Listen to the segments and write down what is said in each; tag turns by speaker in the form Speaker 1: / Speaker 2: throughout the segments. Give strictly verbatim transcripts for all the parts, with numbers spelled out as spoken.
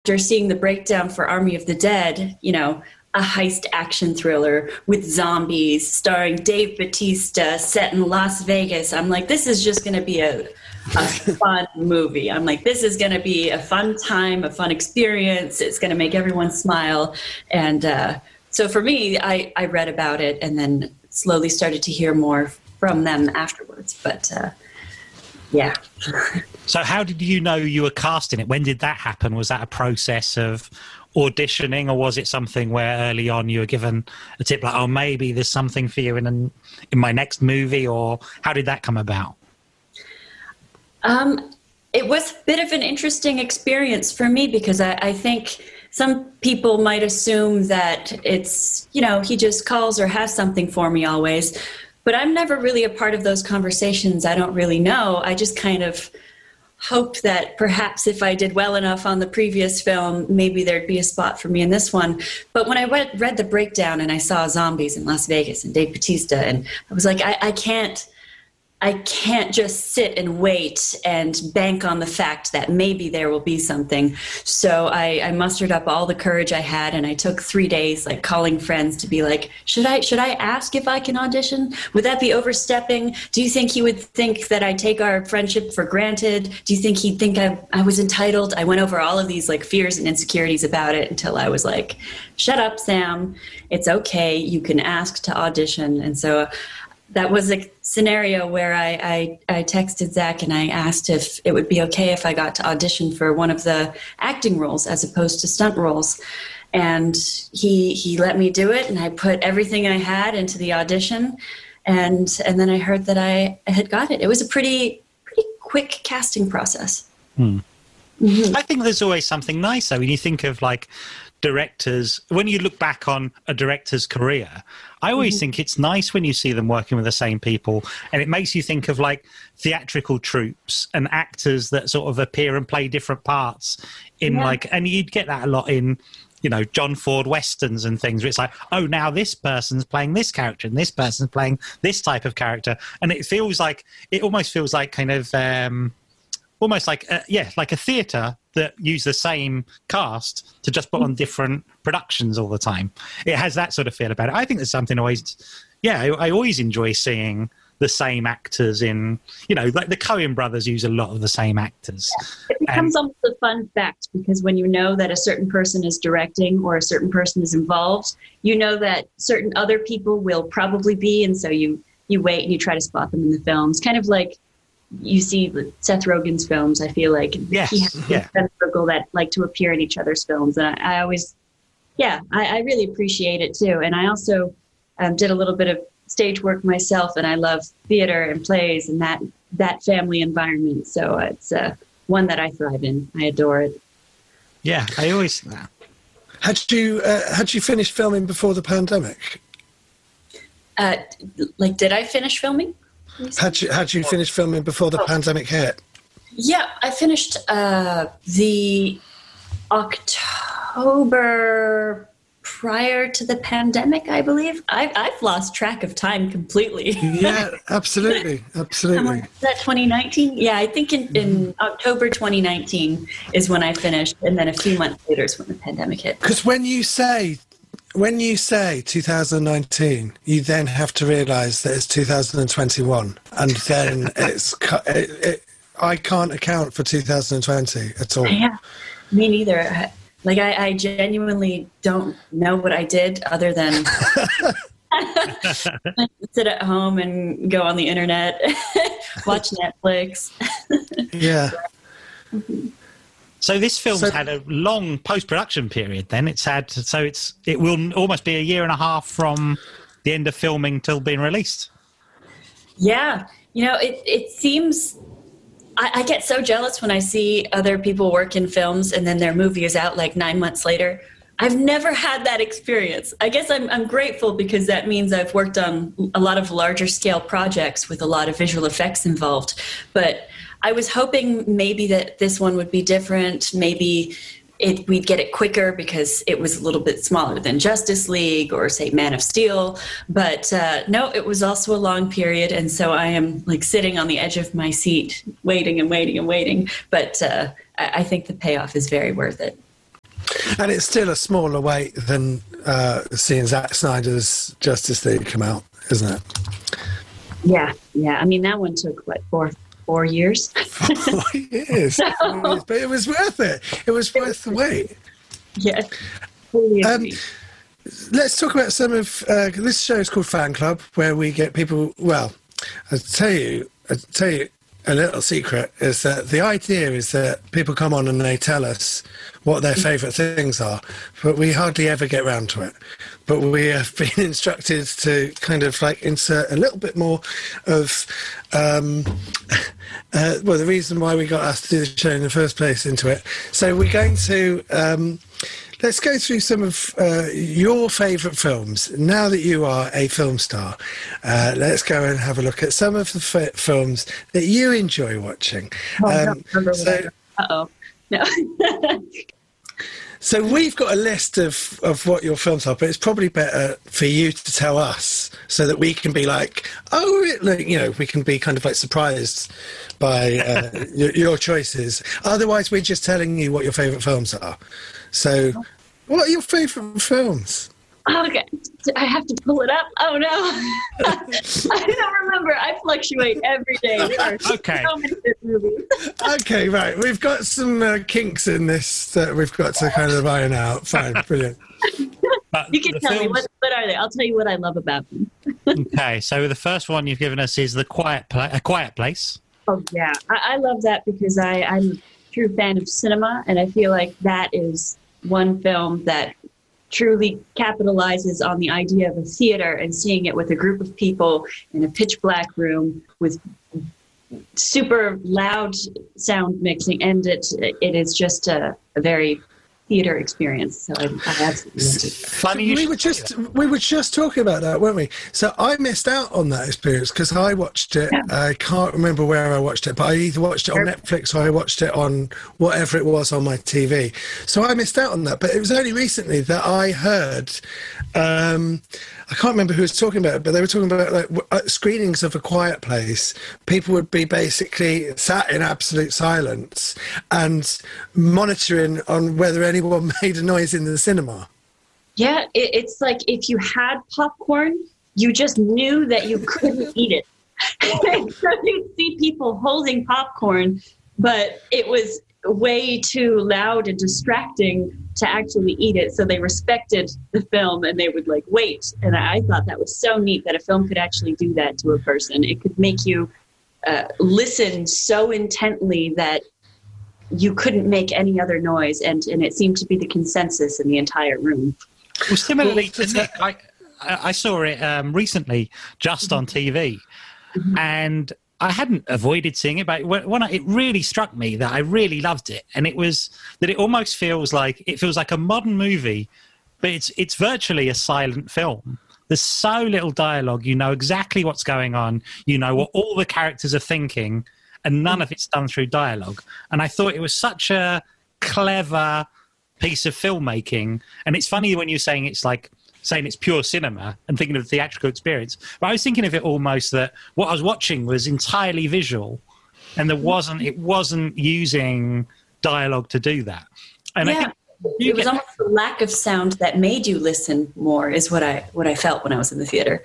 Speaker 1: after seeing the breakdown for Army of the Dead, you know, a heist action thriller with zombies starring Dave Bautista set in Las Vegas. I'm like, this is just going to be a, a fun movie. I'm like, this is going to be a fun time, a fun experience. It's going to make everyone smile. And uh, so for me, I, I read about it and then slowly started to hear more from them afterwards. But uh, yeah.
Speaker 2: So how did you know you were casting it? When did that happen? Was that a process of auditioning, or was it something where early on you were given a tip like, oh, maybe there's something for you in an, in my next movie, or how did that come about?
Speaker 1: Um, it was a bit of an interesting experience for me because I, I think some people might assume that it's, you know, he just calls or has something for me always, but I'm never really a part of those conversations. I don't really know. I just kind of hoped that perhaps if I did well enough on the previous film, maybe there'd be a spot for me in this one. But when I read, read the breakdown and I saw zombies in Las Vegas and Dave Bautista, and I was like, I, I can't, I can't just sit and wait and bank on the fact that maybe there will be something. So I, I mustered up all the courage I had, and I took three days, like calling friends to be like, should I should I ask if I can audition? Would that be overstepping? Do you think he would think that I take our friendship for granted? Do you think he'd think I, I was entitled? I went over all of these like fears and insecurities about it until I was like, shut up, Sam. It's okay. You can ask to audition. And so that was a scenario where I, I, I texted Zach and I asked if it would be okay if I got to audition for one of the acting roles as opposed to stunt roles. And he he let me do it, and I put everything I had into the audition, and and then I heard that I had got it. It was a pretty pretty quick casting process.
Speaker 2: Hmm. Mm-hmm. I think there's always something nice though when you think of like directors, when you look back on a director's career, I always mm-hmm. think it's nice when you see them working with the same people, and it makes you think of like theatrical troupes and actors that sort of appear and play different parts in yeah. like, and you'd get that a lot in, you know, John Ford westerns and things where it's like, oh, now this person's playing this character and this person's playing this type of character. And it feels like, it almost feels like kind of, um, almost like, a, yeah, like a theatre that use the same cast to just put on different productions all the time. It has that sort of feel about it. I think there's something always, yeah, I, I always enjoy seeing the same actors in, you know, like the Coen brothers use a lot of the same actors.
Speaker 1: Yeah. It becomes and, almost a fun fact because when you know that a certain person is directing or a certain person is involved, you know that certain other people will probably be, and so you, you wait and you try to spot them in the films. Kind of like you see Seth Rogen's films, I feel like
Speaker 2: yes,
Speaker 1: he has
Speaker 2: yeah.
Speaker 1: a circle that like to appear in each other's films. And I, I always, yeah, I, I really appreciate it too. And I also um, did a little bit of stage work myself, and I love theater and plays and that, that family environment. So it's uh, one that I thrive in. I adore it.
Speaker 2: Yeah, I always...
Speaker 3: Had you, uh, had you finished filming before the pandemic?
Speaker 1: Uh, like, did I finish filming?
Speaker 3: Had you had you finished filming before the oh. pandemic hit?
Speaker 1: Yeah, I finished uh, the October prior to the pandemic, I believe. I've, I've lost track of time completely.
Speaker 3: Yeah, absolutely, absolutely.
Speaker 1: Is that twenty nineteen? Yeah, I think in, in October twenty nineteen is when I finished, and then a few months later is when the pandemic hit.
Speaker 3: Because when you say... When you say two thousand nineteen, you then have to realise that it's two thousand twenty-one, and then it's it, it, I can't account for two thousand twenty at all.
Speaker 1: Yeah, me neither. Like I, I genuinely don't know what I did other than sit at home and go on the internet, watch Netflix.
Speaker 3: Yeah.
Speaker 1: Mm-hmm.
Speaker 2: So this film's so, had a long post-production period then. It's had, so it's it will almost be a year and a half from the end of filming till being released.
Speaker 1: Yeah. You know, it, it seems, I, I get so jealous when I see other people work in films and then their movie is out like nine months later. I've never had that experience. I guess I'm, I'm grateful because that means I've worked on a lot of larger scale projects with a lot of visual effects involved. But I was hoping maybe that this one would be different. Maybe it, we'd get it quicker because it was a little bit smaller than Justice League or, say, Man of Steel. But uh, no, it was also a long period. And so I am like sitting on the edge of my seat, waiting and waiting and waiting. But uh, I, I think the payoff is very worth it.
Speaker 3: And it's still a smaller weight than uh, seeing Zack Snyder's Justice League come out, isn't it?
Speaker 1: Yeah, yeah. I mean, that one took, what, four, four years?
Speaker 3: Four years.
Speaker 1: So,
Speaker 3: Four years. But it was worth it. It was worth the wait.
Speaker 1: Yeah, fully
Speaker 3: Um,
Speaker 1: agree.
Speaker 3: let's talk about some of... Uh, this show is called Fan Club, where we get people... Well, I'll tell you, I'll tell you a little secret, is that the idea is that people come on and they tell us what their favourite things are, but we hardly ever get round to it. But we have been instructed to kind of like insert a little bit more of, um, uh, well, the reason why we got asked to do the show in the first place into it. So we're going to, um, let's go through some of uh, your favourite films. Now that you are a film star, uh, let's go and have a look at some of the f- films that you enjoy watching.
Speaker 1: Oh,
Speaker 3: Um,
Speaker 1: no,
Speaker 3: so,
Speaker 1: Uh-oh. No.
Speaker 3: So we've got a list of, of what your films are, but it's probably better for you to tell us so that we can be like, oh, it, like, you know, we can be kind of like surprised by uh, your, your choices. Otherwise, we're just telling you what your favourite films are. So what are your favourite films?
Speaker 1: Oh, okay. I have to pull it up. Oh, no. I don't remember. I fluctuate every day. There are
Speaker 2: Okay.
Speaker 1: so many good movies.
Speaker 3: Okay, right. We've got some uh, kinks in this that we've got to kind of iron out. Fine, brilliant.
Speaker 2: But
Speaker 1: You can
Speaker 2: the
Speaker 1: tell me,
Speaker 2: films-
Speaker 1: what, what are they? I'll tell you what I love about them.
Speaker 2: Okay, so the first one you've given us is the Quiet Pla- A Quiet Place.
Speaker 1: Oh, yeah. I, I love that because I, I'm a true fan of cinema, and I feel like that is one film that truly capitalizes on the idea of a theater and seeing it with a group of people in a pitch black room with super loud sound mixing, and it it is just a, a very theater experience. So I, I absolutely love it.
Speaker 2: Funny you
Speaker 3: we
Speaker 2: should
Speaker 3: were
Speaker 2: say
Speaker 3: just we were just talking about that, weren't we? So I missed out on that experience because I watched it.
Speaker 1: Yeah.
Speaker 3: I can't remember where I watched it, but I either watched it on Netflix or I watched it on whatever it was on my T V. So I missed out on that. But it was only recently that I heard. Um, I can't remember who was talking about it, but they were talking about like w- uh, screenings of A Quiet Place. People would be basically sat in absolute silence and monitoring on whether anyone made a noise in the cinema.
Speaker 1: Yeah, it, it's like if you had popcorn, you just knew that you couldn't eat it. So you'd see people holding popcorn, but it was way too loud and distracting to actually eat it. So they respected the film and they would like wait. And I thought that was so neat that a film could actually do that to a person. It could make you uh, listen so intently that you couldn't make any other noise. And, and it seemed to be the consensus in the entire room.
Speaker 2: Well, similarly to Nick, I, I saw it um, recently just on T V,
Speaker 1: Mm-hmm.
Speaker 2: and I hadn't avoided seeing it, but when when I, it really struck me that I really loved it, and it was that it almost feels like it feels like a modern movie, but it's it's virtually a silent film. There's so little dialogue. You know exactly what's going on. You know what all the characters are thinking, and none of it's done through dialogue. And I thought it was such a clever piece of filmmaking. And it's funny when you're saying it's like saying it's pure cinema and thinking of the theatrical experience. But I was thinking of it almost that what I was watching was entirely visual, and there wasn't it wasn't using dialogue to do that. And
Speaker 1: yeah.
Speaker 2: I think
Speaker 1: it was almost the lack of sound that made you listen more is what I what I felt when I was in the theater.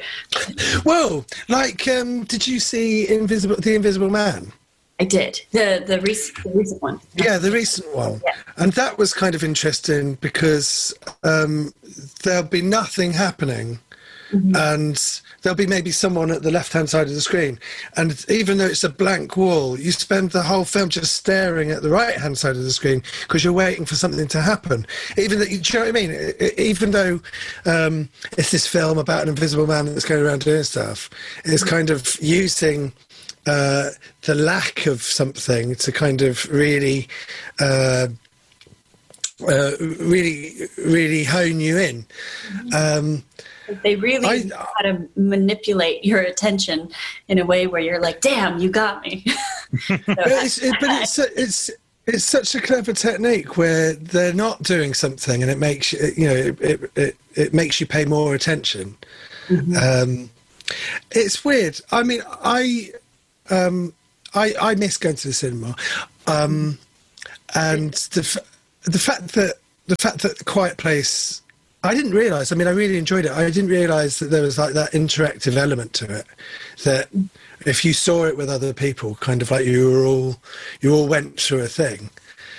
Speaker 3: Whoa! Like, um, did you see Invisible, The Invisible Man?
Speaker 1: I did. The the, rec- the recent one.
Speaker 3: Yeah, the recent one.
Speaker 1: Yeah.
Speaker 3: And that was kind of interesting because um, there'll be nothing happening, mm-hmm. and there'll be maybe someone at the left-hand side of the screen. And even though it's a blank wall, you spend the whole film just staring at the right-hand side of the screen because you're waiting for something to happen. Even that, do you know what I mean? It, it, even though um, it's this film about an invisible man that's going around doing stuff, it's kind of using uh, the lack of something to kind of really... Uh, Uh, really, really hone you in. Um,
Speaker 1: they really
Speaker 3: I,
Speaker 1: know how to manipulate your attention in a way where you're like, "Damn, you got me." So
Speaker 3: but it's, it, but it's it's it's such a clever technique where they're not doing something, and it makes you, you know, it it, it, it makes you pay more attention. Mm-hmm. Um, it's weird. I mean, I um, I I miss going to the cinema, um, and the. The fact that the fact that Quiet Place, I didn't realise, I mean, I really enjoyed it. I didn't realise that there was like that interactive element to it, that if you saw it with other people, kind of like you were all, you all went through a thing.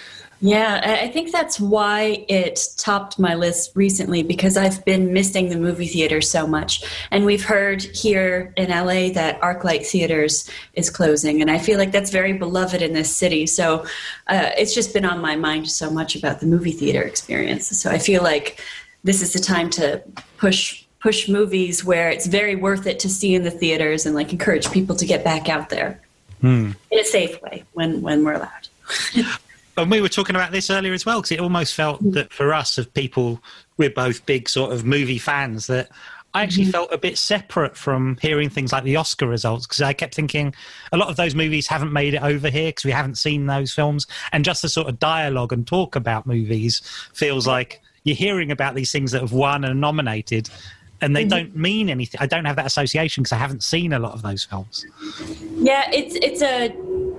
Speaker 1: Yeah, I I think that's why it topped my list recently, because I've been missing the movie theater so much. And we've heard here in L A that ArcLight Theaters is closing, and I feel like that's very beloved in this city. So uh, it's just been on my mind so much about the movie theater experience. So I feel like this is the time to push push movies where it's very worth it to see in the theaters, and like encourage people to get back out there
Speaker 2: Hmm.
Speaker 1: in a safe way when, when we're allowed.
Speaker 2: And we were talking about this earlier as well, because it almost felt that for us, of people, we're both big sort of movie fans, that I actually
Speaker 1: Mhm.
Speaker 2: felt a bit separate from hearing things like the Oscar results, because I kept thinking a lot of those movies haven't made it over here because we haven't seen those films. And just the sort of dialogue and talk about movies feels like you're hearing about these things that have won and nominated, and they
Speaker 1: Mhm.
Speaker 2: don't mean anything. I don't have that association because I haven't seen a lot of those films.
Speaker 1: Yeah, it's it's a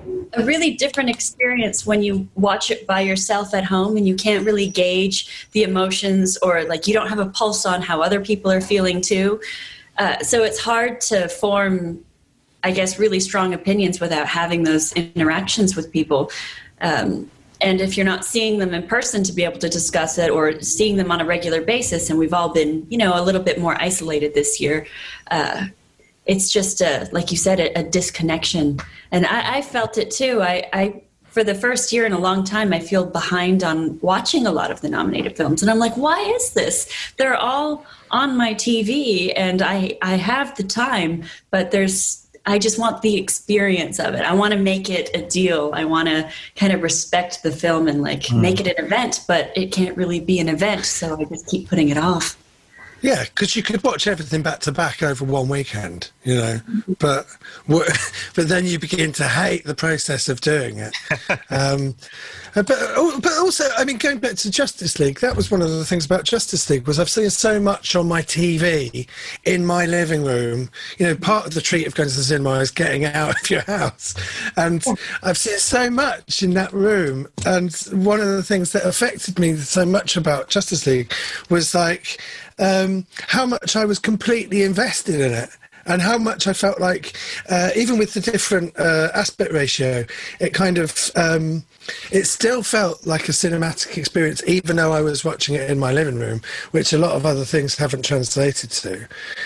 Speaker 1: a really different experience when you watch it by yourself at home, and you can't really gauge the emotions, or like you don't have a pulse on how other people are feeling too. Uh, so it's hard to form, I guess, really strong opinions without having those interactions with people. Um, and if you're not seeing them in person to be able to discuss it, or seeing them on a regular basis, and we've all been, you know, a little bit more isolated this year, uh, it's just a, like you said, a, a disconnection. And I, I felt it too. I, I, for the first year in a long time, I feel behind on watching a lot of the nominated films. And I'm like, why is this? They're all on my T V, and I, I have the time, but there's, I just want the experience of it. I want to make it a deal. I want to kind of respect the film and like
Speaker 2: Mm.
Speaker 1: make it an event, but it can't really be an event. So I just keep putting it off.
Speaker 3: Yeah, because you could watch everything back to back over one weekend, you know, but but then you begin to hate the process of doing it. Um, but but also, I mean, going back to Justice League, that was one of the things about Justice League, was I've seen so much on my T V in my living room. You know, part of the treat of going to the cinema is getting out of your house, and I've seen so much in that room. And one of the things that affected me so much about Justice League was like, Um, how much I was completely invested in it, and how much I felt like, uh, even with the different uh, aspect ratio, it kind of, um, it still felt like a cinematic experience, even though I was watching it in my living room, which a lot of other things haven't translated to.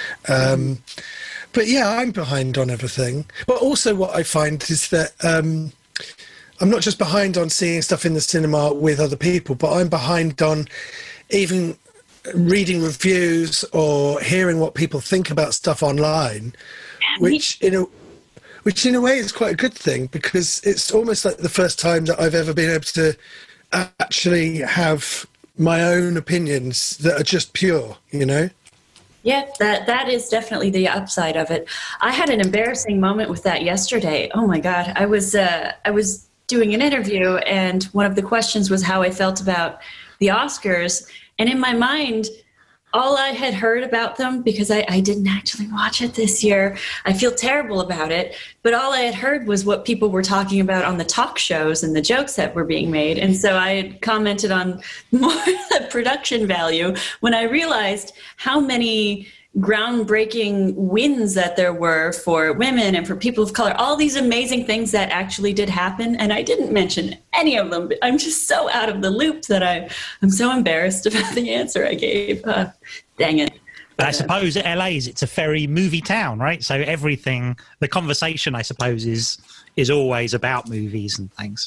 Speaker 3: Um, but yeah, I'm behind on everything. But also what I find is that um, I'm not just behind on seeing stuff in the cinema with other people, but I'm behind on even reading reviews or hearing what people think about stuff online, which in a which in a way is quite a good thing, because it's almost like the first time that I've ever been able to actually have my own opinions that are just pure, you know?
Speaker 1: Yeah, that that is definitely the upside of it. I had an embarrassing moment with that yesterday. Oh my God, I was uh, I was doing an interview, and one of the questions was how I felt about the Oscars. And in my mind, all I had heard about them, because I, I didn't actually watch it this year, I feel terrible about it, but all I had heard was what people were talking about on the talk shows and the jokes that were being made. And so I had commented on more the production value when I realized how many groundbreaking wins that there were for women and for people of color, all these amazing things that actually did happen. And I didn't mention any of them, but I'm just so out of the loop that I, I'm so embarrassed about the answer I gave. Uh, dang it.
Speaker 2: But I suppose at L A's, it's a very movie town, right? So everything, the conversation, I suppose, is is always about movies and things.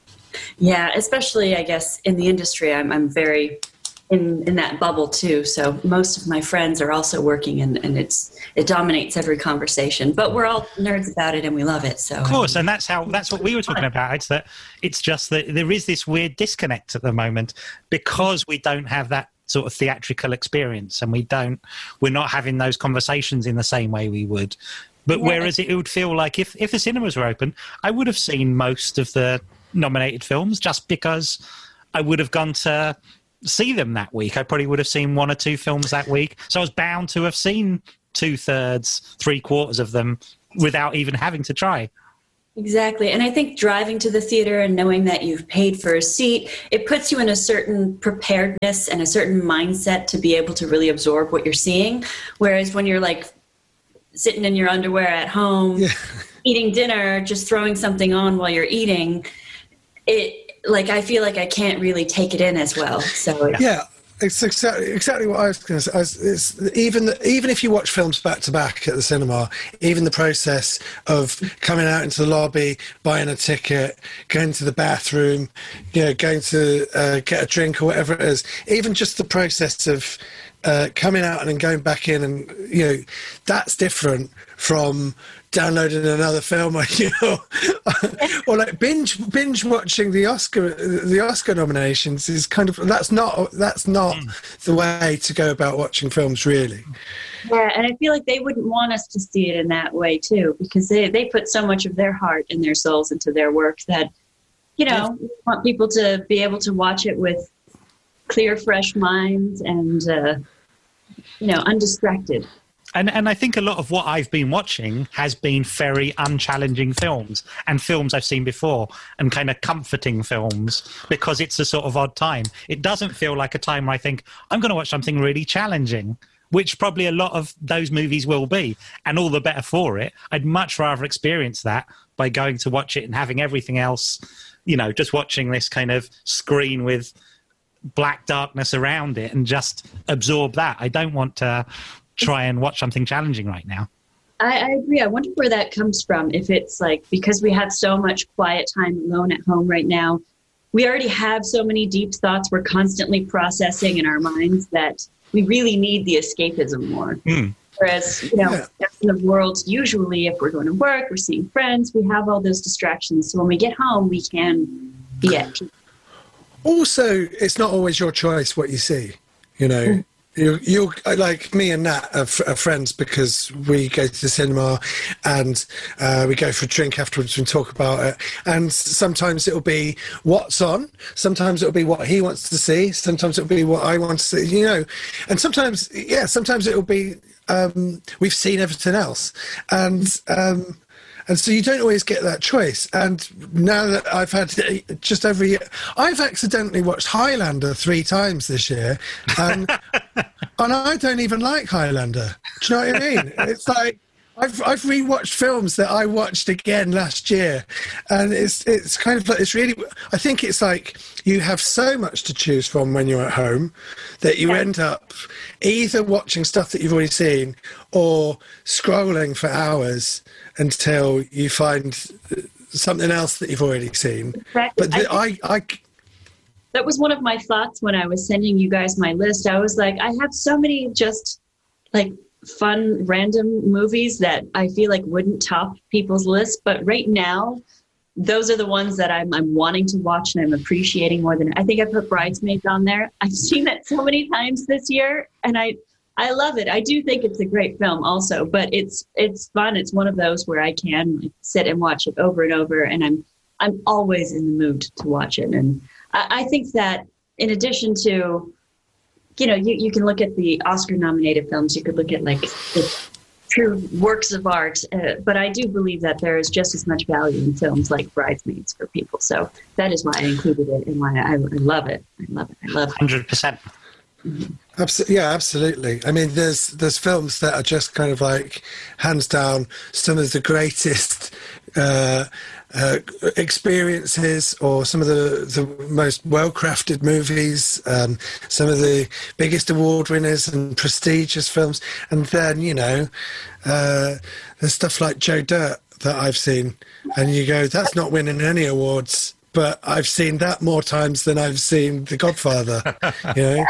Speaker 1: Yeah, especially, I guess, in the industry, I'm, I'm very in, in that bubble too. So most of my friends are also working, and, and it's it dominates every conversation. But we're all nerds about it, and we love it. So
Speaker 2: of course, and that's how that's what we were talking about. It's that it's just that there is this weird disconnect at the moment because we don't have that sort of theatrical experience, and we don't we're not having those conversations in the same way we would. But yeah. Whereas it, it would feel like if if the cinemas were open, I would have seen most of the nominated films just because I would have gone to see them that week. I probably would have seen one or two films that week. So I was bound to have seen two thirds, three quarters of them without even having to try.
Speaker 1: Exactly. And I think driving to the theater and knowing that you've paid for a seat, it puts you in a certain preparedness and a certain mindset to be able to really absorb what you're seeing. Whereas when you're like sitting in your underwear at home, yeah. eating dinner, just throwing something on while you're eating, it like I feel like I can't really take it in as well. So
Speaker 3: yeah. It's exactly exactly what I was going to say. I was, it's, even the, even if you watch films back to back at the cinema, even the process of coming out into the lobby, buying a ticket, going to the bathroom, you know, going to uh, get a drink or whatever it is, even just the process of uh, coming out and then going back in, and you know, that's different from downloading another film, or, you know, or like binge binge watching the Oscar the Oscar nominations is kind of that's not that's not the way to go about watching films, really.
Speaker 1: Yeah, and I feel like they wouldn't want us to see it in that way too, because they they put so much of their heart and their souls into their work that, you know, we want people to be able to watch it with clear, fresh minds and uh, you know, undistracted.
Speaker 2: And and I think a lot of what I've been watching has been very unchallenging films and films I've seen before and kind of comforting films because it's a sort of odd time. It doesn't feel like a time where I think, I'm going to watch something really challenging, which probably a lot of those movies will be, and all the better for it. I'd much rather experience that by going to watch it and having everything else, you know, just watching this kind of screen with black darkness around it and just absorb that. I don't want to try and watch something challenging right now.
Speaker 1: I, I agree. I wonder where that comes from. If it's like because we have so much quiet time alone at home right now, we already have so many deep thoughts we're constantly processing in our minds that we really need the escapism more. Mm. Whereas, you know, yeah. in the world, usually if we're going to work, we're seeing friends, we have all those distractions. So when we get home, we can be at peace.
Speaker 3: Also, it's not always your choice what you see, you know. Mm. You, you like me and Nat are, f- are friends because we go to the cinema and uh, we go for a drink afterwards and talk about it. And sometimes it'll be what's on. Sometimes it'll be what he wants to see. Sometimes it'll be what I want to see. You know, and sometimes, yeah, sometimes it'll be um, we've seen everything else, and. Um, And so you don't always get that choice. And now that I've had just over a year, I've accidentally watched Highlander three times this year. And, and I don't even like Highlander. Do you know what I mean? It's like, I've I've rewatched films that I watched again last year. And it's it's kind of like, it's really, I think it's like you have so much to choose from when you're at home that you yeah. end up either watching stuff that you've already seen or scrolling for hours until you find something else that you've already seen. Exactly. But the, I, I, I...
Speaker 1: That was one of my thoughts when I was sending you guys my list. I was like, I have so many just like fun, random movies that I feel like wouldn't top people's lists. But right now, those are the ones that I'm, I'm wanting to watch and I'm appreciating more than... I think I put Bridesmaids on there. I've seen that so many times this year, and I... I love it. I do think it's a great film also, but it's it's fun. It's one of those where I can like, sit and watch it over and over, and I'm I'm always in the mood to watch it. And I, I think that in addition to, you know, you, you can look at the Oscar-nominated films. You could look at like the true works of art, uh, but I do believe that there is just as much value in films like Bridesmaids for people. So that is why I included it and why I, I love it. I love it. I love it.
Speaker 2: one hundred percent.
Speaker 3: Mm-hmm. Absolutely, yeah, absolutely. I mean, there's there's films that are just kind of like hands down some of the greatest uh, uh, experiences, or some of the the most well crafted movies, um, some of the biggest award winners and prestigious films, and then you know, uh, there's stuff like Joe Dirt that I've seen, and you go, that's not winning any awards. But I've seen that more times than I've seen The Godfather, you know?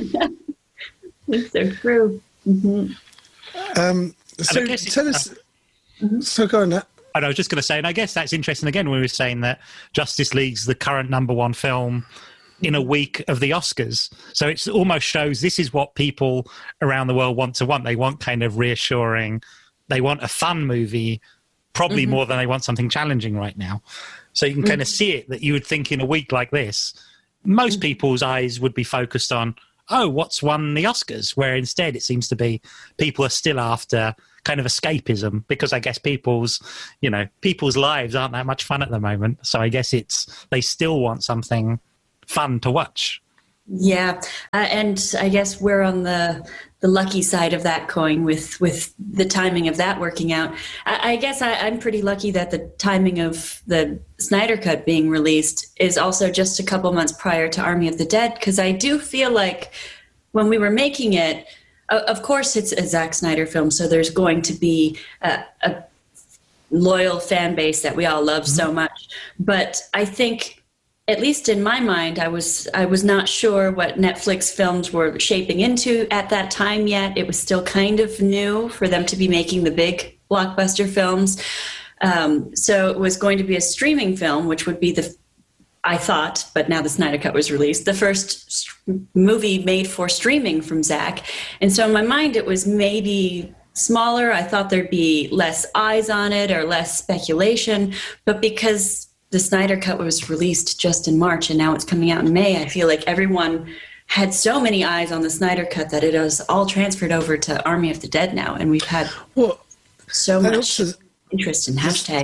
Speaker 1: It's so true. Mm-hmm.
Speaker 3: Um, so tell us... Uh, so go on, Nat.
Speaker 2: I was just going to say, and I guess that's interesting again when we were saying that Justice League's the current number one film in a week of the Oscars. So it almost shows this is what people around the world want to want. They want kind of reassuring. They want a fun movie, probably mm-hmm. more than they want something challenging right now. So you can kind of see it, that you would think in a week like this, most people's eyes would be focused on, oh, what's won the Oscars? Where instead it seems to be people are still after kind of escapism, because I guess people's, you know, people's lives aren't that much fun at the moment. So I guess it's, they still want something fun to watch.
Speaker 1: Yeah, uh, and I guess we're on the the lucky side of that coin with with the timing of that working out. I, I guess I, I'm pretty lucky that the timing of the Snyder Cut being released is also just a couple months prior to Army of the Dead, because I do feel like when we were making it, uh, of course it's a Zack Snyder film, so there's going to be a, a loyal fan base that we all love mm-hmm. so much. But I think, at least in my mind, I was I was not sure what Netflix films were shaping into at that time yet. It was still kind of new for them to be making the big blockbuster films. Um, so it was going to be a streaming film, which would be the, I thought, but now the Snyder Cut was released, the first st- movie made for streaming from Zack. And so in my mind, it was maybe smaller. I thought there'd be less eyes on it or less speculation. But because the Snyder Cut was released just in March and now it's coming out in May, I feel like everyone had so many eyes on the Snyder Cut that it was all transferred over to Army of the Dead now. And we've had well, so much also, interest in hashtag.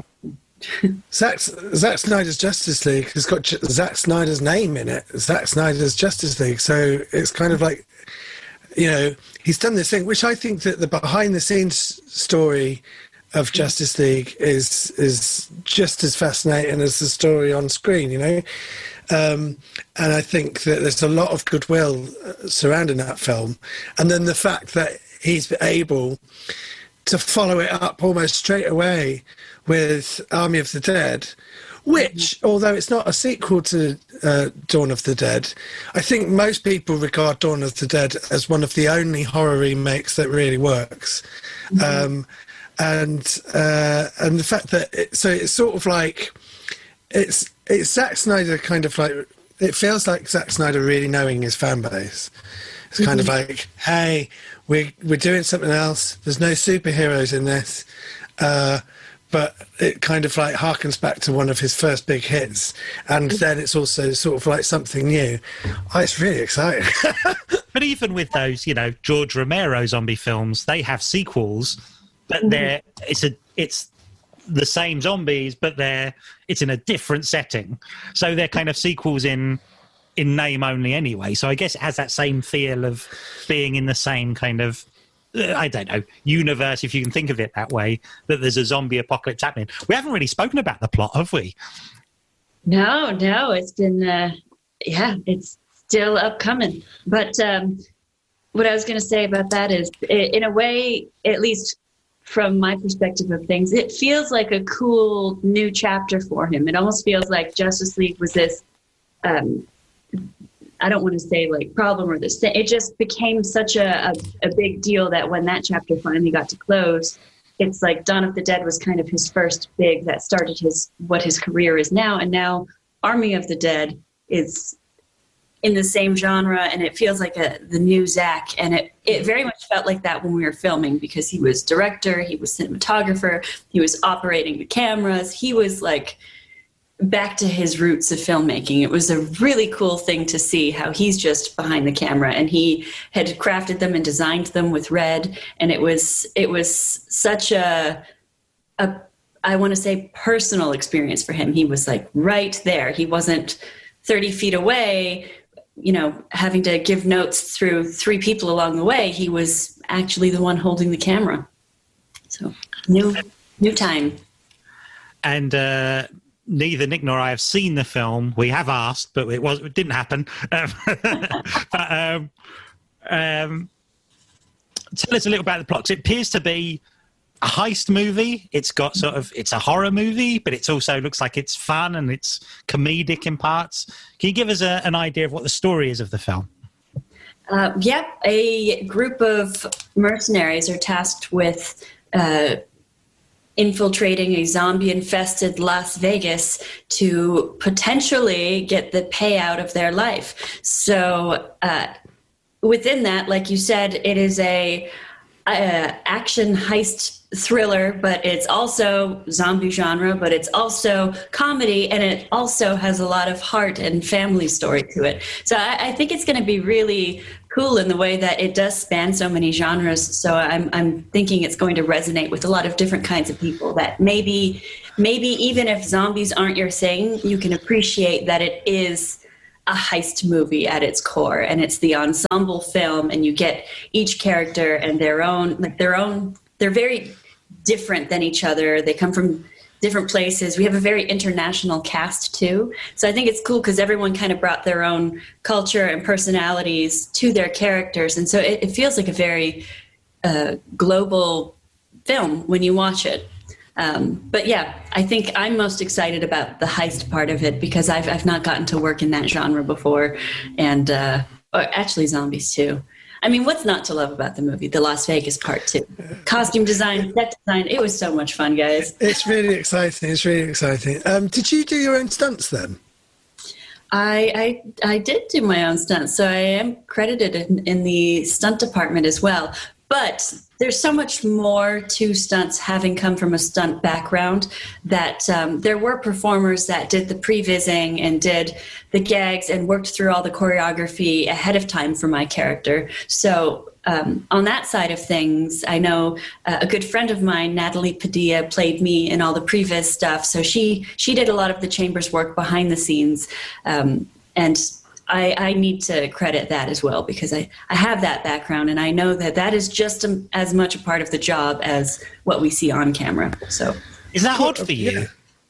Speaker 3: Zack, Zack Snyder's Justice League has got J- Zack Snyder's name in it. Zack Snyder's Justice League. So it's kind of like, you know, he's done this thing, which I think that the behind the scenes story of Justice League is is just as fascinating as the story on screen, you know. Um, and I think that there's a lot of goodwill surrounding that film. And then the fact that he's able to follow it up almost straight away with Army of the Dead, which, although it's not a sequel to uh, Dawn of the Dead, I think most people regard Dawn of the Dead as one of the only horror remakes that really works. Mm-hmm. Um, and uh, and the fact that it, so it's sort of like it's it's Zack Snyder kind of like, it feels like Zack Snyder really knowing his fan base. It's kind mm-hmm. of like, hey, we're we're doing something else. There's no superheroes in this, uh, but it kind of like harkens back to one of his first big hits, and then it's also sort of like something new. Oh, it's really exciting.
Speaker 2: But even with those, you know, George Romero zombie films, they have sequels. But they're it's a it's the same zombies, but they're it's in a different setting. So they're kind of sequels in in name only anyway. So I guess it has that same feel of being in the same kind of, I don't know, universe, if you can think of it that way, that there's a zombie apocalypse happening. We haven't really spoken about the plot, have we?
Speaker 1: No, no, it's been uh, yeah, it's still upcoming. But um, what I was going to say about that is, in a way, at least from my perspective of things, it feels like a cool new chapter for him. It almost feels like Justice League was this, um, I don't want to say like problem or this thing. It just became such a, a, a big deal that when that chapter finally got to close, it's like Dawn of the Dead was kind of his first big, that started his, what his career is now. And now Army of the Dead is in the same genre, and it feels like a, the new Zack. And it, it very much felt like that when we were filming, because he was director, he was cinematographer, he was operating the cameras. He was like back to his roots of filmmaking. It was a really cool thing to see how he's just behind the camera, and he had crafted them and designed them with Red. And it was, it was such a, a, I want to say personal experience for him. He was like right there. He wasn't thirty feet away, you know, having to give notes through three people along the way. He was actually the one holding the camera. So new, new time. And
Speaker 2: uh, neither Nick nor I have seen the film. We have asked, but it was it didn't happen. Um, but, um, um, tell us a little about the plot. It appears to be a heist movie. It's got sort of, it's a horror movie, but it also looks like it's fun and it's comedic in parts. Can you give us a, an idea of what the story is of the film?
Speaker 1: Uh, yeah, a group of mercenaries are tasked with uh, infiltrating a zombie-infested Las Vegas to potentially get the payout of their life. So uh, within that, like you said, it is a uh, action heist thriller, but it's also zombie genre, but it's also comedy, and it also has a lot of heart and family story to it. So I, I think it's going to be really cool in the way that it does span so many genres. So I'm I'm thinking it's going to resonate with a lot of different kinds of people. That maybe maybe even if zombies aren't your thing, you can appreciate that it is a heist movie at its core, and it's the ensemble film, and you get each character and their own like their own. They're very different than each other. They come from different places. We have a very international cast too. So I think it's cool because everyone kind of brought their own culture and personalities to their characters. And so it, it feels like a very uh, global film when you watch it. Um, but yeah, I think I'm most excited about the heist part of it because I've, I've not gotten to work in that genre before. And uh, or actually zombies too. I mean, what's not to love about the movie? The Las Vegas part two. Costume design, set design. It was so much fun, guys.
Speaker 3: It's really exciting. It's really exciting. Um, did you do your own stunts then?
Speaker 1: I, I I did do my own stunts, so I am credited in, in the stunt department as well. But there's so much more to stunts having come from a stunt background that um, there were performers that did the pre-vising and did the gags and worked through all the choreography ahead of time for my character. So um, on that side of things, I know uh, a good friend of mine, Natalie Padilla, played me in all the pre-vis stuff. So she she did a lot of the Chambers work behind the scenes. Um, and I, I need to credit that as well because I, I have that background and I know that that is just a, as much a part of the job as what we see on camera. So,
Speaker 2: is that odd for you yeah.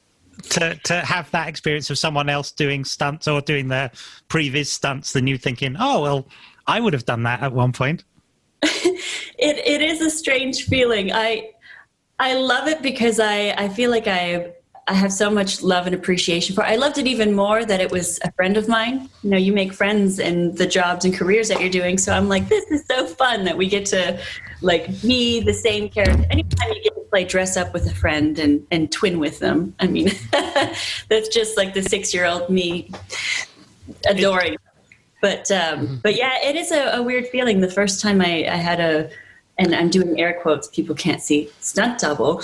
Speaker 2: to to have that experience of someone else doing stunts or doing the previous stunts than you thinking, oh well, I would have done that at one point?
Speaker 1: it it is a strange feeling. I I love it because I, I feel like I. I have so much love and appreciation for it. I loved it even more that it was a friend of mine. You know, you make friends in the jobs and careers that you're doing. So I'm like, this is so fun that we get to like be the same character. Anytime you get to play dress up with a friend and, and twin with them. I mean, that's just like the six-year-old me adoring. But, um, but yeah, it is a, a weird feeling. The first time I, I had a, and I'm doing air quotes, people can't see, stunt double.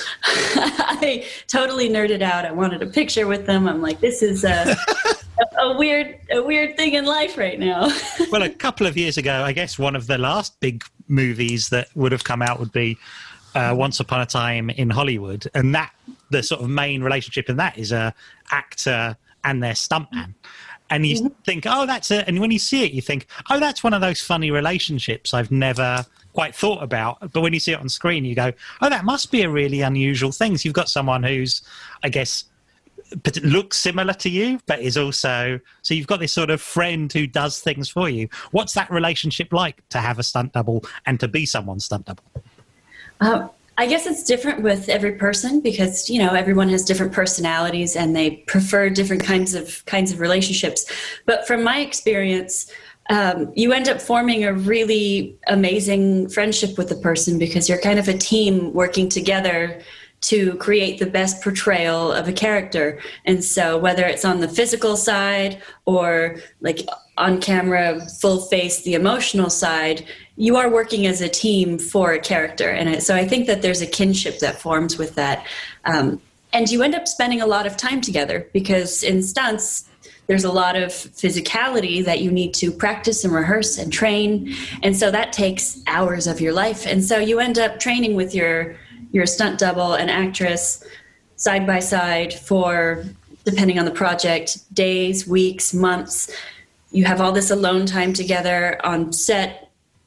Speaker 1: I totally nerded out. I wanted a picture with them. I'm like, this is a, a, a weird a weird thing in life right now.
Speaker 2: Well, a couple of years ago, I guess one of the last big movies that would have come out would be uh, Once Upon a Time in Hollywood. And that the sort of main relationship in that is a actor and their stuntman. And you mm-hmm. think, oh, that's it. And when you see it, you think, oh, that's one of those funny relationships I've never quite thought about. But when you see it on screen, you go, oh, that must be a really unusual thing. So you've got someone who's, I guess, looks similar to you, but is also, so you've got this sort of friend who does things for you. What's that relationship like to have a stunt double and to be someone's stunt double?
Speaker 1: Uh, I guess it's different with every person because, you know, everyone has different personalities and they prefer different kinds of kinds of relationships. But from my experience, um, you end up forming a really amazing friendship with the person because you're kind of a team working together to create the best portrayal of a character. And so whether it's on the physical side or like on camera, full face, the emotional side, you are working as a team for a character. And so I think that there's a kinship that forms with that. Um, and you end up spending a lot of time together because in stunts, there's a lot of physicality that you need to practice and rehearse and train. And so that takes hours of your life. And so you end up training with your your stunt double and actress side by side for, depending on the project, days, weeks, months. You have all this alone time together on set.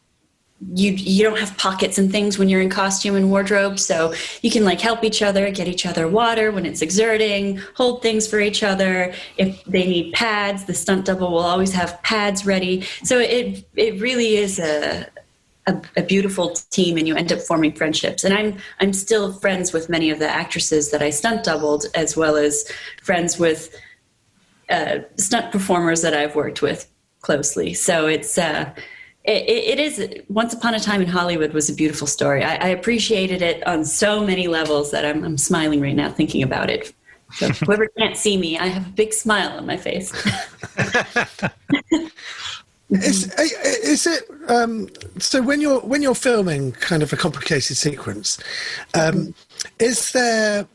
Speaker 1: You you don't have pockets and things when you're in costume and wardrobe, so you can like help each other, get each other water when it's exerting, hold things for each other. If they need pads, the stunt double will always have pads ready. So it it really is a A, a beautiful team, and you end up forming friendships. And I'm I'm still friends with many of the actresses that I stunt doubled, as well as friends with uh, stunt performers that I've worked with closely. So it's uh, it, it is Once Upon a Time in Hollywood was a beautiful story. I, I appreciated it on so many levels that I'm, I'm smiling right now thinking about it. So whoever can't see me, I have a big smile on my face.
Speaker 3: Is, is it um, so when you're when you're filming kind of a complicated sequence, um, is there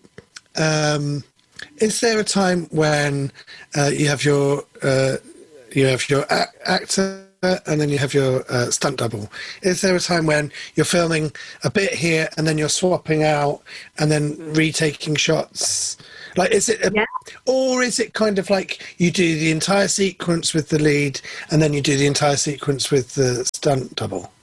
Speaker 3: um, is there a time when uh, you have your uh, you have your a- actor and then you have your uh, stunt double? Is there a time when you're filming a bit here and then you're swapping out and then retaking shots? Like, is it, a,
Speaker 1: yeah.
Speaker 3: or is it kind of like you do the entire sequence with the lead and then you do the entire sequence with the stunt double?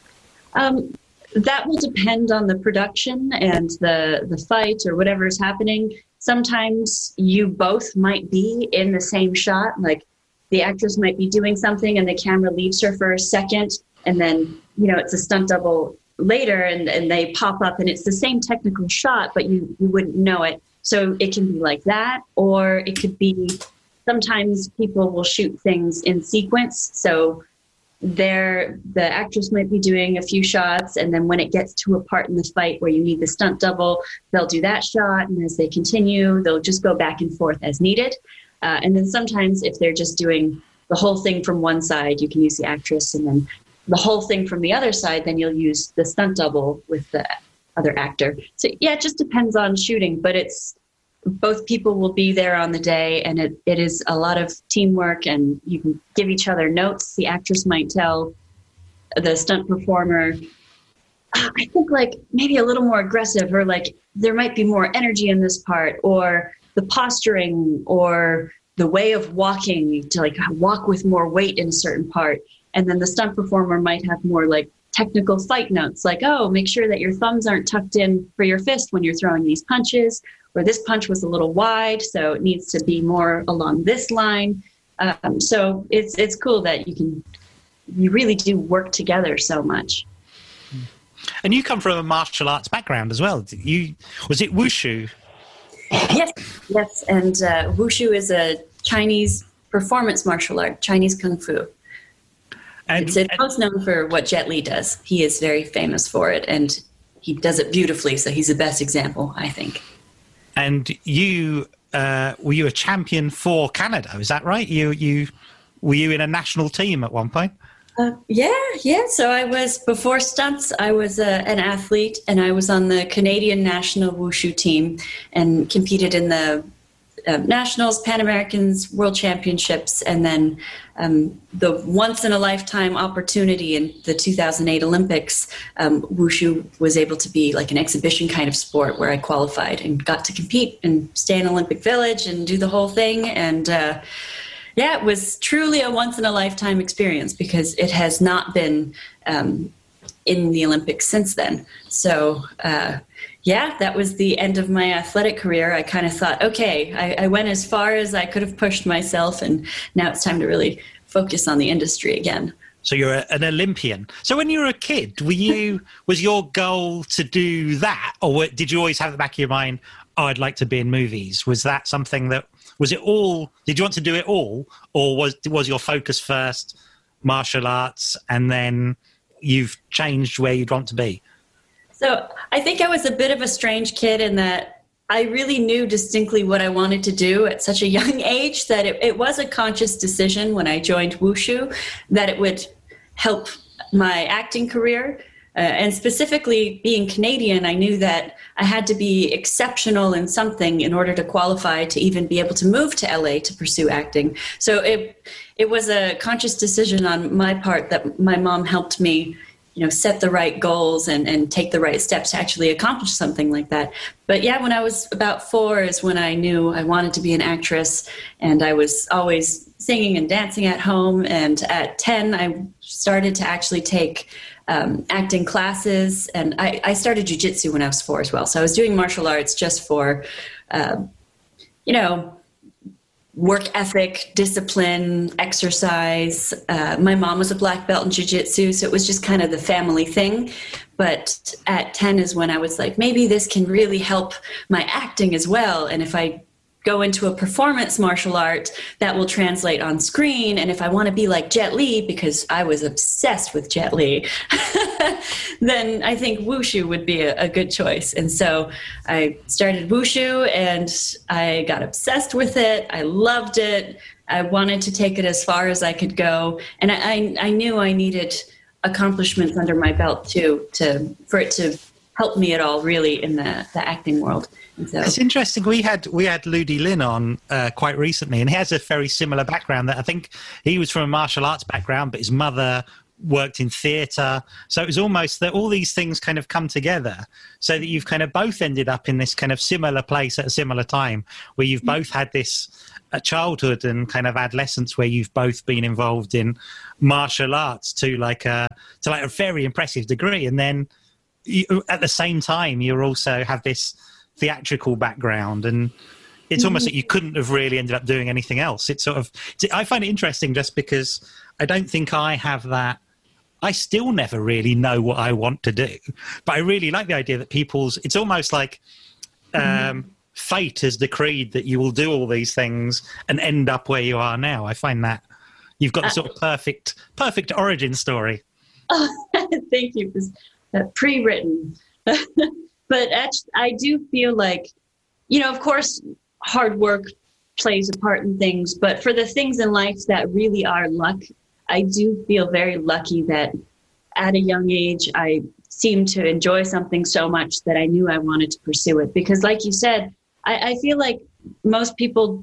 Speaker 1: Um, that will depend on the production and the the fight or whatever is happening. Sometimes you both might be in the same shot, like the actress might be doing something and the camera leaves her for a second, and then, you know, it's a stunt double later and, and they pop up and it's the same technical shot, but you, you wouldn't know it. So it can be like that, or it could be sometimes people will shoot things in sequence. So there, the actress might be doing a few shots, and then when it gets to a part in the fight where you need the stunt double, they'll do that shot. And as they continue, they'll just go back and forth as needed. Uh, and then sometimes if they're just doing the whole thing from one side, you can use the actress, and then the whole thing from the other side, then you'll use the stunt double with the other actor. So yeah, it just depends on shooting, but it's both people will be there on the day, and it, it is a lot of teamwork, and you can give each other notes. The actress might tell the stunt performer, I think like maybe a little more aggressive, or like there might be more energy in this part, or the posturing or the way of walking, to like walk with more weight in a certain part. And then the stunt performer might have more like technical fight notes, like, oh, make sure that your thumbs aren't tucked in for your fist when you're throwing these punches, or this punch was a little wide, so it needs to be more along this line. Um, so it's it's cool that you can, you really do work together so much.
Speaker 2: And you come from a martial arts background as well. You was it wushu?
Speaker 1: Yes, yes, and uh, wushu is a Chinese performance martial art, Chinese kung fu. And, it's, it's most known for what Jet Li does. He is very famous for it, and he does it beautifully, so he's the best example, I think.
Speaker 2: And you, uh, were you a champion for Canada? Is that right? You, you, were you in a national team at one point?
Speaker 1: Uh, yeah, yeah. So I was, before stunts, I was a, an athlete, and I was on the Canadian national wushu team and competed in the uh, nationals, Pan Americans, World Championships, and then um, the once-in-a-lifetime opportunity in the two thousand eight Olympics. Um, wushu was able to be like an exhibition kind of sport where I qualified and got to compete and stay in Olympic Village and do the whole thing. And uh, yeah, it was truly a once-in-a-lifetime experience, because it has not been um, in the Olympics since then. So, uh, yeah, that was the end of my athletic career. I kind of thought, okay, I, I went as far as I could have pushed myself, and now it's time to really focus on the industry again.
Speaker 2: So you're a, an Olympian. So when you were a kid, were you was your goal to do that, or what, did you always have at the back of your mind, oh, I'd like to be in movies? Was that something that, was it all, did you want to do it all, or was was your focus first martial arts and then you've changed where you'd want to be?
Speaker 1: So I think I was a bit of a strange kid in that I really knew distinctly what I wanted to do at such a young age, that it, it was a conscious decision when I joined wushu that it would help my acting career. Uh, and specifically being Canadian, I knew that I had to be exceptional in something in order to qualify to even be able to move to L A to pursue acting. So it it was a conscious decision on my part that my mom helped me, you know, set the right goals and, and take the right steps to actually accomplish something like that. But yeah, when I was about four is when I knew I wanted to be an actress, and I was always singing and dancing at home. And at ten, I started to actually take Um, acting classes, and I, I started jiu-jitsu when I was four as well. So I was doing martial arts just for, uh, you know, work ethic, discipline, exercise. Uh, my mom was a black belt in jiu-jitsu, so it was just kind of the family thing. But at ten is when I was like, maybe this can really help my acting as well. And if I go into a performance martial art, that will translate on screen. And if I want to be like Jet Li, because I was obsessed with Jet Li, then I think wushu would be a, a good choice. And so I started wushu, and I got obsessed with it. I loved it. I wanted to take it as far as I could go. And I, I, I knew I needed accomplishments under my belt too, to for it to help me at all, really, in the, the acting world. And so,
Speaker 2: it's interesting. We had we had Ludi Lin on uh, quite recently, and he has a very similar background. That I think he was from a martial arts background, but his mother worked in theatre. So it was almost that all these things kind of come together so that you've kind of both ended up in this kind of similar place at a similar time, where you've both had this uh, childhood and kind of adolescence where you've both been involved in martial arts to like a, to like a very impressive degree. And then you, at the same time, you also have this theatrical background, and it's almost like you couldn't have really ended up doing anything else. It's sort of, I find it interesting just because I don't think I have that. I still never really know what I want to do, but I really like the idea that people's, it's almost like um, mm. fate has decreed that you will do all these things and end up where you are now. I find that you've got the sort of perfect, perfect origin story.
Speaker 1: Oh, thank you. It's uh, pre-written. But actually, I do feel like, you know, of course, hard work plays a part in things, but for the things in life that really are luck, I do feel very lucky that at a young age, I seemed to enjoy something so much that I knew I wanted to pursue it. Because like you said, I, I feel like most people,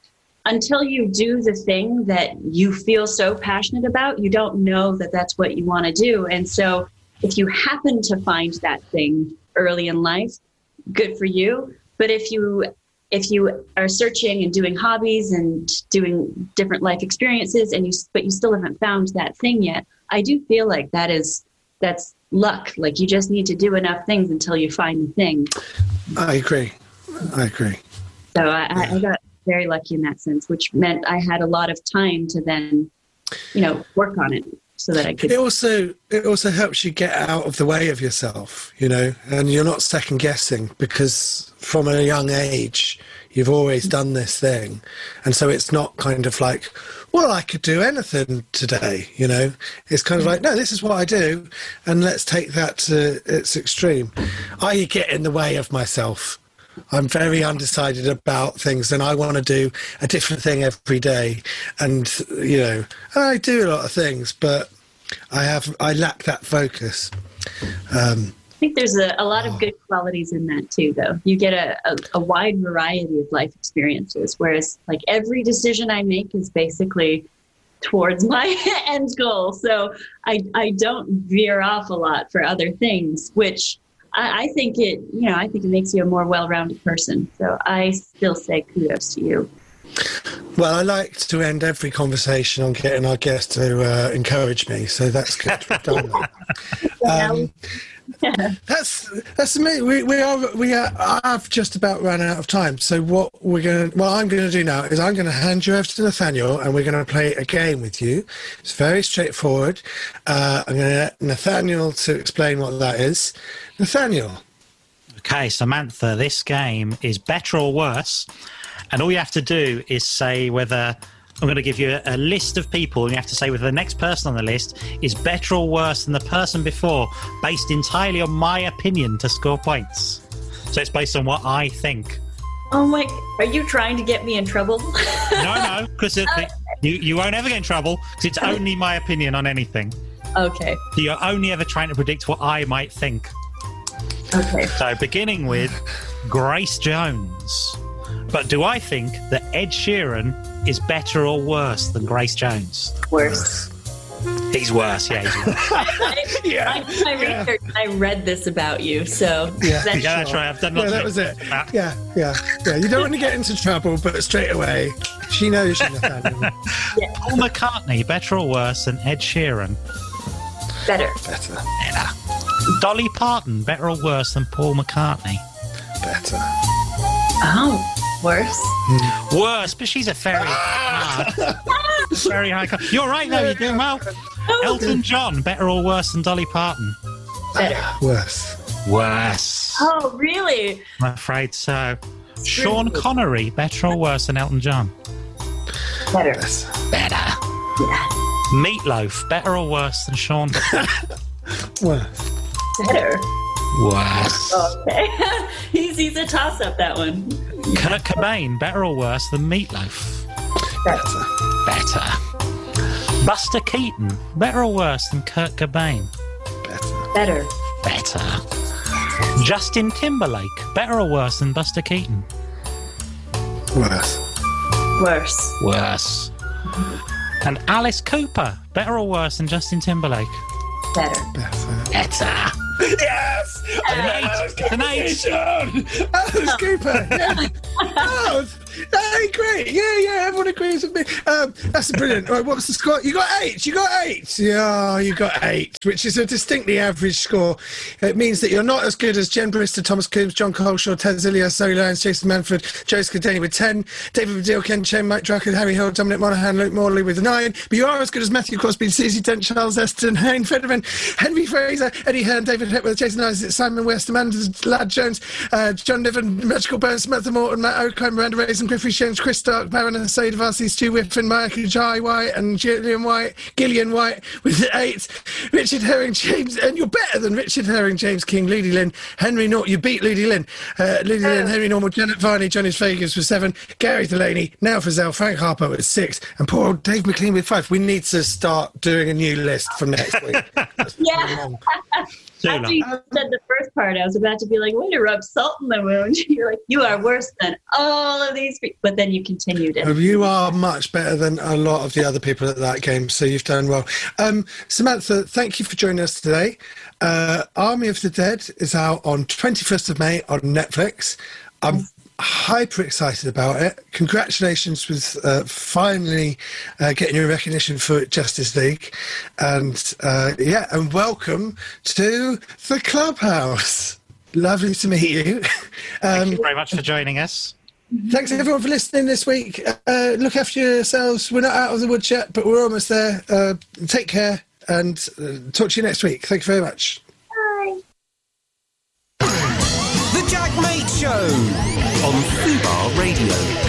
Speaker 1: until you do the thing that you feel so passionate about, you don't know that that's what you want to do. And so if you happen to find that thing early in life, good for you. But if you if you are searching and doing hobbies and doing different life experiences, and you but you still haven't found that thing yet, I do feel like that is that's luck. Like you just need to do enough things until you find the thing.
Speaker 3: I agree. I agree.
Speaker 1: So I, yeah. I got very lucky in that sense, which meant I had a lot of time to then, you know, work on it. So that I could.
Speaker 3: It also it also helps you get out of the way of yourself, you know, and you're not second guessing because from a young age you've always done this thing, and so it's not kind of like, well, I could do anything today, you know. It's kind of like, no, this is what I do, and let's take that to its extreme. I get in the way of myself. I'm very undecided about things, and I want to do a different thing every day. And, you know, I do a lot of things, but I have I lack that focus. Um,
Speaker 1: I think there's a, a lot of good qualities in that too, though. You get a, a, a wide variety of life experiences, whereas like every decision I make is basically towards my end goal. So I, I don't veer off a lot for other things, which I, I think it, you know, I think it makes you a more well-rounded person. So I still say kudos to you.
Speaker 3: Well, I like to end every conversation on getting our guest to uh, encourage me, so that's good. We've done that. Um, yeah. That's that's amazing. We we are we are. I've just about run out of time. So what we're gonna, what I'm going to do now is I'm going to hand you over to Nathaniel, and we're going to play a game with you. It's very straightforward. Uh, I'm going to let Nathaniel to explain what that is. Nathaniel.
Speaker 2: Okay, Samantha, this game is better or worse, and all you have to do is say whether. I'm going to give you a, a list of people, and you have to say whether the next person on the list is better or worse than the person before, based entirely on my opinion to score points. So it's based on what I think.
Speaker 1: Oh my, are you trying to get me in trouble?
Speaker 2: No, no, because you, you won't ever get in trouble, because it's only my opinion on anything.
Speaker 1: Okay.
Speaker 2: So you're only ever trying to predict what I might think.
Speaker 1: Okay.
Speaker 2: So beginning with Grace Jones. But do I think that Ed Sheeran is better or worse than Grace Jones?
Speaker 1: Worse.
Speaker 2: He's worse, yeah. He's worse.
Speaker 1: I, yeah. I, my yeah. research, I read this about you, so...
Speaker 3: Yeah,
Speaker 1: that's,
Speaker 2: yeah, that's right. I've done
Speaker 3: yeah, that was it. Yeah, yeah, yeah. You don't want to get into trouble, but straight away, she knows she's Nathaniel.
Speaker 1: Yeah.
Speaker 2: Paul McCartney, better or worse than Ed Sheeran?
Speaker 1: Better.
Speaker 3: Better.
Speaker 2: Better. Dolly Parton, better or worse than Paul McCartney?
Speaker 3: Better.
Speaker 1: Oh, worse.
Speaker 2: Hmm. Worse, but she's a very hard, very high. You're right, though. You're doing well. Elton John, better or worse than Dolly Parton?
Speaker 1: Better.
Speaker 3: Worse.
Speaker 2: Worse.
Speaker 1: Oh, really?
Speaker 2: I'm afraid so. Sean Connery, better or worse than Elton John?
Speaker 1: Better.
Speaker 2: Better.
Speaker 1: Yeah.
Speaker 2: Meatloaf, better or worse than Sean?
Speaker 3: Worse.
Speaker 1: Better.
Speaker 2: Worse.
Speaker 1: Okay. he's, he's a toss-up, that one.
Speaker 2: Kurt Cobain, better or worse than Meatloaf?
Speaker 1: Better.
Speaker 2: Better. Buster Keaton, better or worse than Kurt Cobain?
Speaker 3: Better.
Speaker 1: Better.
Speaker 2: Better. Justin Timberlake, better or worse than Buster Keaton?
Speaker 3: Worse.
Speaker 1: Worse.
Speaker 2: Worse. And Alice Cooper, better or worse than Justin Timberlake?
Speaker 1: Better.
Speaker 3: Better.
Speaker 2: Better.
Speaker 3: Yes!
Speaker 2: An eight.
Speaker 3: Alice Cooper. Yeah. Oh, hey, great. Yeah, yeah, everyone agrees with me. Um, that's brilliant. Right, what was the score? You got eight. You got eight. Yeah, you got eight, which is a distinctly average score. It means that you're not as good as Jen Brister, Thomas Coombs, John Coleshaw, Ted Zillier, Zoe Lyons, Jason Manford, Joe Scudeni with ten, David Baddiel, Ken Chen, Mike Drucker, Harry Hill, Dominic Monaghan, Luke Morley with nine. But you are as good as Matthew Crosby, Susie Dent, Charles Eston, Hayne Federman, Henry Fraser, Eddie Hearn, David Hepworth, Jason Isaac, Simon West, Amanda Ladd Jones, uh, John Niven, Magical Burns, Samantha Morton, Matt O'Connor, Miranda Raisin, Griffey James, Chris Stark, Baron Said Vasi, Stu Whiffen, Michael Jai White, and Gillian White, Gillian White with eight, Richard Herring, James, and you're better than Richard Herring, James King, Ludi Lynn, Henry Norton, you beat Ludi Lynn, uh, Ludi Lynn, Henry Normal, Janet Varney, Johnny Vegas with seven, Gary Delaney, Now Frizzell, Frank Harper with six, and poor old Dave McLean with five. We need to start doing a new list from next week.
Speaker 1: Yeah. After you said the first part, I was about to be like, way to rub salt in the wound. You're like, you are worse than all of these people. But then you continued it.
Speaker 3: You are much better than a lot of the other people at that game, so you've done well. Um, Samantha, thank you for joining us today. Uh, Army of the Dead is out on twenty-first of May on Netflix. I'm hyper excited about it. Congratulations with uh, finally uh, getting your recognition for Justice League, and uh, yeah, and welcome to the Clubhouse. Lovely to meet you. Um,
Speaker 2: Thank you very much for joining us.
Speaker 3: Thanks everyone for listening this week. Uh, look after yourselves. We're not out of the woods yet, but we're almost there. Uh, take care, and uh, talk to you next week. Thank you very much.
Speaker 1: Bye.
Speaker 4: The Jack Mate Show on Fubar Radio.